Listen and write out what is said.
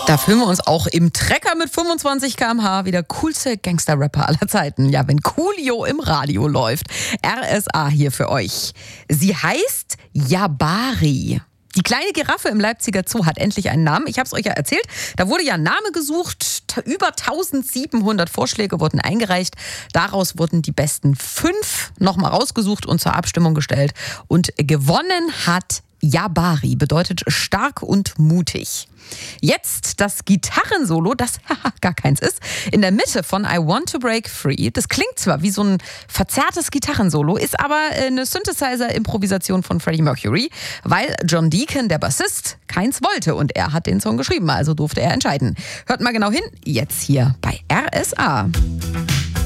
Da fühlen wir uns auch im Trecker mit 25 km/h wie der coolste Gangster-Rapper aller Zeiten. Ja, wenn Coolio im Radio läuft. RSA hier für euch. Sie heißt Jabari. Die kleine Giraffe im Leipziger Zoo hat endlich einen Namen. Ich habe es euch ja erzählt. Da wurde ja ein Name gesucht. Über 1700 Vorschläge wurden eingereicht. Daraus wurden die besten 5 nochmal rausgesucht und zur Abstimmung gestellt. Und gewonnen hat Jabari, bedeutet stark und mutig. Jetzt das Gitarrensolo, das gar keins ist, in der Mitte von I Want to Break Free. Das klingt zwar wie so ein verzerrtes Gitarrensolo, ist aber eine Synthesizer-Improvisation von Freddie Mercury, weil John Deacon, der Bassist, keins wollte und er hat den Song geschrieben, also durfte er entscheiden. Hört mal genau hin, jetzt hier bei RSA.